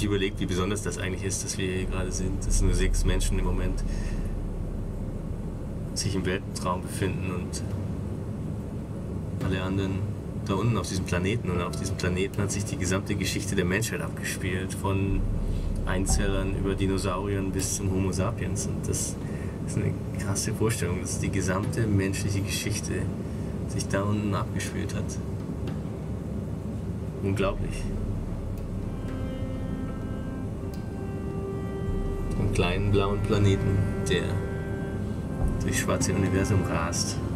sich überlegt, wie besonders das eigentlich ist, dass wir hier gerade sind, dass nur 6 Menschen im Moment sich im Weltraum befinden und alle anderen da unten auf diesem Planeten. Und auf diesem Planeten hat sich die gesamte Geschichte der Menschheit abgespielt, von Einzellern über Dinosauriern bis zum Homo sapiens. Und das ist eine krasse Vorstellung, dass die gesamte menschliche Geschichte sich da unten abgespielt hat. Unglaublich. Einen kleinen blauen Planeten, der durchs schwarze Universum rast.